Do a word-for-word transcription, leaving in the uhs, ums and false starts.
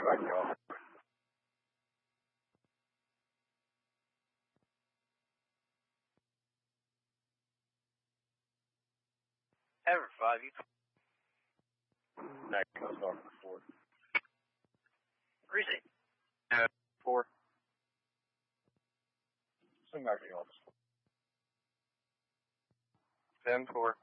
back to the office. Ever five, you Next, I'll start with four. Greasy. Yeah, four. Swing back to the office. Ten four.